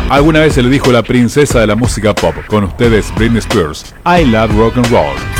Alguna vez se lo dijo la princesa de la música pop. Con ustedes, Britney Spears. I love rock and roll.